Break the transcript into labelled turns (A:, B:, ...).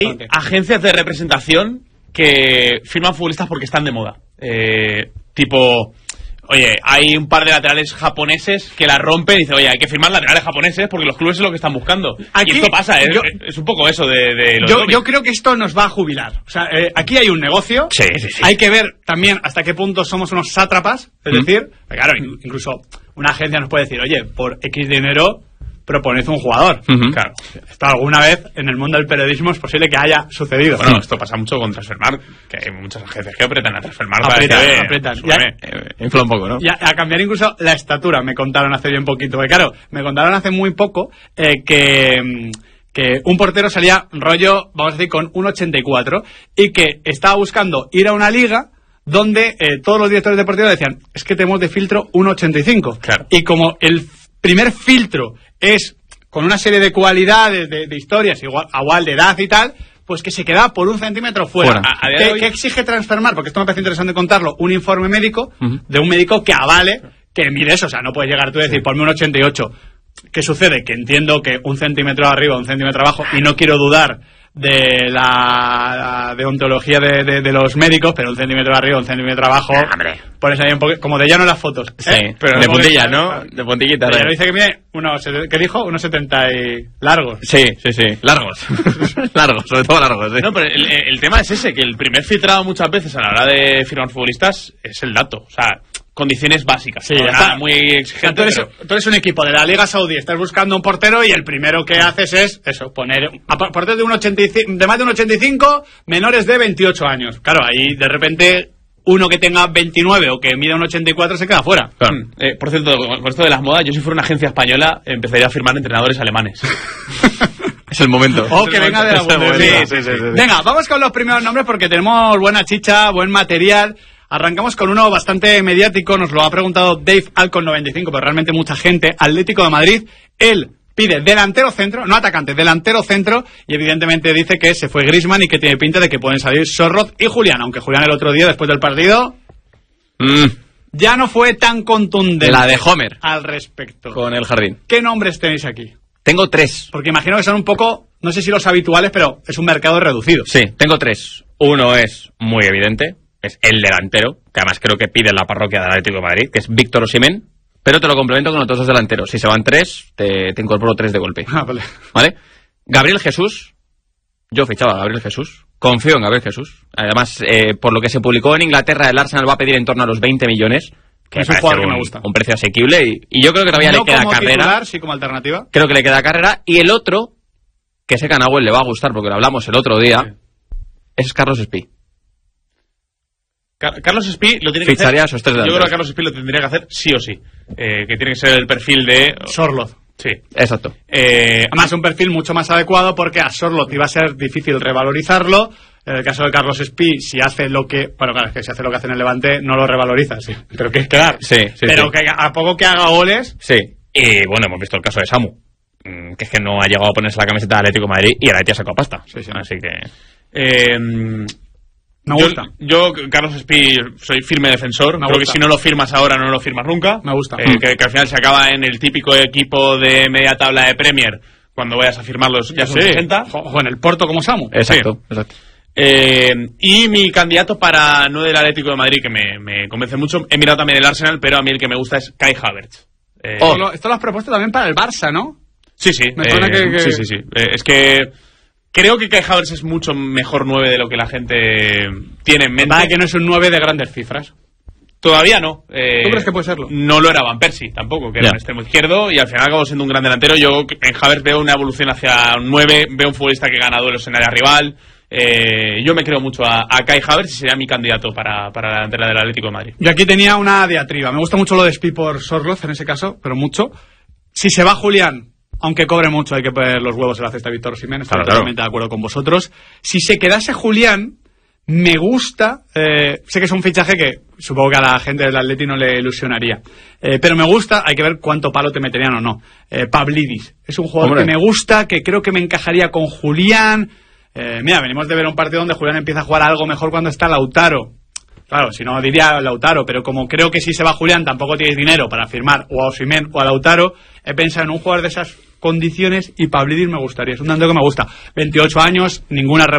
A: Hay agencias de representación que firman futbolistas porque están de moda. Tipo, oye, hay un par de laterales japoneses que la rompen y dicen, oye, hay que firmar laterales japoneses porque los clubes es lo que están buscando. Aquí, y esto pasa, es un poco eso de los
B: yo creo que esto nos va a jubilar. O sea, aquí hay un negocio.
A: Sí.
B: Hay que ver también hasta qué punto somos unos sátrapas. Es decir, claro, incluso una agencia nos puede decir, oye, por X dinero proponed un jugador. Claro, esto alguna vez en el mundo del periodismo es posible que haya sucedido.
A: Bueno, esto pasa mucho con Transfermarkt, que hay muchas agencias que apretan a Transfermarkt.
B: Apretan.
A: Infla un poco, ¿no?
B: Y a cambiar incluso la estatura, me contaron hace bien poquito. Porque claro, me contaron hace muy poco que un portero salía rollo, vamos a decir, con 1,84 y que estaba buscando ir a una liga donde todos los directores deportivos decían, es que tenemos de filtro 1,85.
A: Claro.
B: Y como el primer filtro es con una serie de cualidades, de historias, igual de edad y tal, pues que se quedaba por 1 centímetro fuera. ¿Qué exige Transfermarkt? Porque esto me parece interesante contarlo. Un informe médico de un médico que avale que mire eso. O sea, no puedes llegar tú a decir, ponme 1,88. ¿Qué sucede? Que entiendo que 1 centímetro arriba, 1 centímetro abajo, y no quiero dudar de la deontología de los médicos, pero 1 centímetro arriba, 1 centímetro abajo, pones ahí un poco, como de llano en las fotos.
A: Sí, pero de puntilla, ¿no? De puntillita.
B: Pero dice que mide ¿qué dijo? 1,70 y largos.
A: Sí. Largos. Largos, sobre todo largos. ¿Sí? No, pero el tema es ese, que el primer filtrado muchas veces a la hora de firmar futbolistas es el dato. O sea, condiciones básicas.
B: Sí, está
A: muy exigente.
B: O sea, tú eres un equipo de la Liga Saudí, estás buscando un portero y el primero que haces es eso, poner porteros de más de 1,85, menores de 28 años. Claro, ahí de repente uno que tenga 29 o que mida 1,84 se queda fuera.
A: Claro. Por cierto, con esto de las modas, yo si fuera una agencia española empezaría a firmar entrenadores alemanes. Es el momento.
B: Que venga de la Bundesliga.
A: Sí.
B: Venga, vamos con los primeros nombres porque tenemos buena chicha, buen material. Arrancamos con uno bastante mediático, nos lo ha preguntado Dave Alcon95, pero realmente mucha gente. Atlético de Madrid, él pide delantero centro, no atacante, delantero centro, y evidentemente dice que se fue Griezmann y que tiene pinta de que pueden salir Sorloth y Julián, aunque Julián el otro día, después del partido, ya no fue tan contundente.
A: La de Homer.
B: Al respecto.
A: Con el jardín.
B: ¿Qué nombres tenéis aquí?
A: Tengo 3.
B: Porque imagino que son un poco, no sé si los habituales, pero es un mercado reducido.
A: Sí, tengo 3. Uno es muy evidente. Es el delantero, que además creo que pide la parroquia del Atlético de Madrid, que es Víctor Osimhen, pero te lo complemento con otros 2 delanteros. Si se van 3, te incorporo 3 de golpe. ¿Vale? Gabriel Jesús, yo fichaba a Gabriel Jesús, confío en Gabriel Jesús. Además, por lo que se publicó en Inglaterra, el Arsenal va a pedir en torno a los 20 millones, que
B: es un jugador que me gusta.
A: Un precio asequible, y yo creo que todavía le queda carrera.
B: Titular, sí, como alternativa.
A: Creo que le queda carrera, y el otro, que sé que a Nahuel le va a gustar porque lo hablamos el otro día, es Carlos Espí. Carlos Espí lo tiene que hacer. Yo creo que Carlos Espí lo tendría que hacer sí o sí. Que tiene que ser el perfil de
B: Sorloth.
A: Sí, exacto.
B: Además, un perfil mucho más adecuado porque a Sorloth iba a ser difícil revalorizarlo. En el caso de Carlos Espí, si hace lo que. Bueno, claro, es que si hace lo que hace en el Levante, no lo revaloriza, sí. Pero que es quedar.
A: Sí.
B: Pero que a poco que haga goles.
A: Sí. Y bueno, hemos visto el caso de Samu, que es que no ha llegado a ponerse la camiseta de Atlético de Madrid y el Atleti ha sacado pasta. Sí. Así que.
B: Me gusta.
A: Yo, Carlos Espí, soy firme defensor. Creo que si no lo firmas ahora, no lo firmas nunca.
B: Me gusta.
A: Que al final se acaba en el típico equipo de media tabla de Premier. Cuando vayas a firmarlos, ya son 60.
B: O en el Porto como Samu.
A: Exacto. Y mi candidato para no del Atlético de Madrid, que me convence mucho, he mirado también el Arsenal, pero a mí el que me gusta es Kai Havertz.
B: Esto lo has propuesto también para el Barça, ¿no?
A: Sí.
B: Sí.
A: Es que creo que Kai Havertz es mucho mejor 9 de lo que la gente tiene en mente.
B: Para que no es un 9 de grandes cifras.
A: Todavía no.
B: ¿Tú crees que puede serlo?
A: No lo era Van Persie tampoco, que era un extremo izquierdo, y al final acabó siendo un gran delantero. Yo en Havertz veo una evolución hacia un 9, veo un futbolista que gana duelos en área rival. Yo me creo mucho a Kai Havertz y sería mi candidato para la delantera del Atlético de Madrid.
B: Yo aquí tenía una diatriba. Me gusta mucho lo de Espí por Sorloth en ese caso, pero mucho. Si se va Julián, aunque cobre mucho, hay que poner los huevos en la cesta de Víctor Osimhen. Estoy totalmente de acuerdo con vosotros. Si se quedase Julián, me gusta. Sé que es un fichaje que supongo que a la gente del Atleti no le ilusionaría. Pero me gusta, hay que ver cuánto palo te meterían o no. Pavlidis. Es un jugador que me gusta, que creo que me encajaría con Julián. Mira, venimos de ver un partido donde Julián empieza a jugar algo mejor cuando está Lautaro. Claro, si no diría Lautaro, pero como creo que si se va Julián tampoco tienes dinero para firmar o a Osimhen o a Lautaro, he pensado en un jugador de esas condiciones y Pavlidis me gustaría. Es un tanto que me gusta. 28 años, ninguna